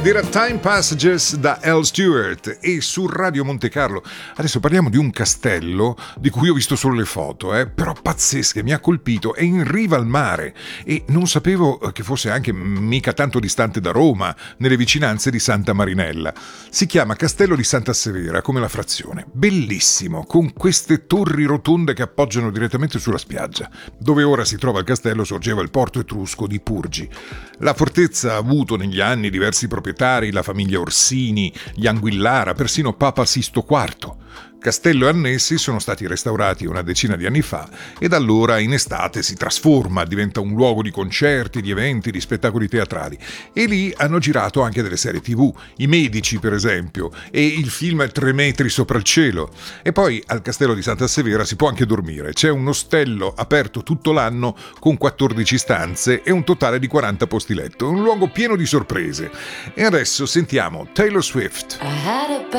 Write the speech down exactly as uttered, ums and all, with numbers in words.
ed era Time Passages da Al Stewart e su Radio Monte Carlo. Adesso parliamo di un castello di cui ho visto solo le foto, eh, però pazzesche, mi ha colpito, è in riva al mare e non sapevo che fosse anche mica tanto distante da Roma, nelle vicinanze di Santa Marinella. Si chiama Castello di Santa Severa, come la frazione, bellissimo, con queste torri rotonde che appoggiano direttamente sulla spiaggia. Dove ora si trova il castello sorgeva il porto etrusco di Purgi. La fortezza ha avuto negli anni diversi proprietari, la famiglia Orsini, gli Anguillara, persino Papa Sisto quarto. Castello e annessi sono stati restaurati una decina di anni fa e da allora in estate si trasforma, diventa un luogo di concerti, di eventi, di spettacoli teatrali. E lì hanno girato anche delle serie tivù, I Medici per esempio, e il film Tre metri sopra il cielo. E poi al Castello di Santa Severa si può anche dormire, c'è un ostello aperto tutto l'anno con quattordici stanze e un totale di quaranta posti letto, un luogo pieno di sorprese. E adesso sentiamo Taylor Swift.